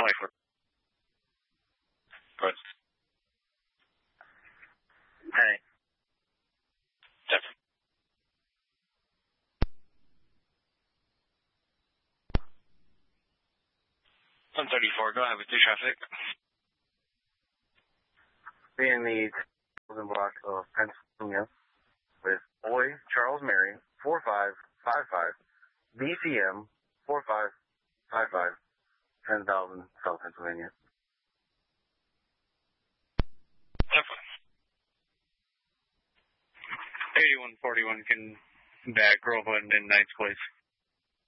24. Good. Hey. Definitely. 134, go ahead with your traffic. Being the block of Pennsylvania with Boy Charles Mary 4555 BCM 4555 10,000 South Pennsylvania. Definitely. 8141 can back Grova and Knight's Place.